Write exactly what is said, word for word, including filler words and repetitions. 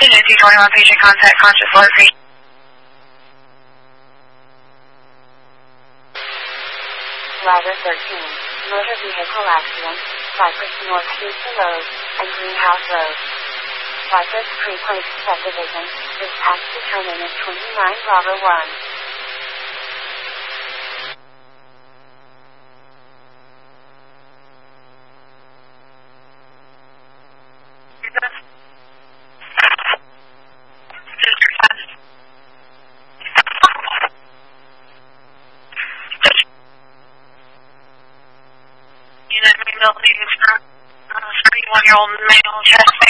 Agency twenty-one patient contact, conscious alert patient. Rider thirteen, motor vehicle accident, Cypress North Houston Road, and Greenhouse Road. Cypress Creek Subdivision, dispatch to terminus twenty-nine Bravo one. thirty-one-year-old male chest